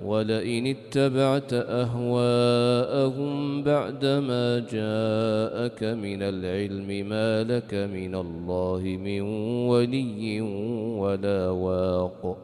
ولئن اتبعت أهواءهم بعدما جاءك من العلم ما لك من الله من ولي ولا واق